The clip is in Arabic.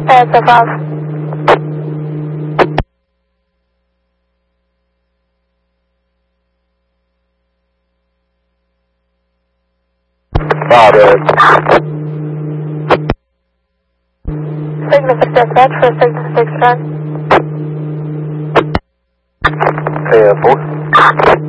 It's above. Signal for dispatch for signal 6 run. Airport.